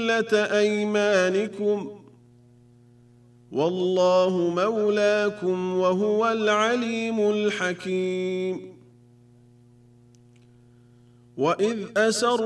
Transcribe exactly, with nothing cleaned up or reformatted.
تحلة أيمانكم والله مولاكم وهو العليم الحكيم. وإذ أسر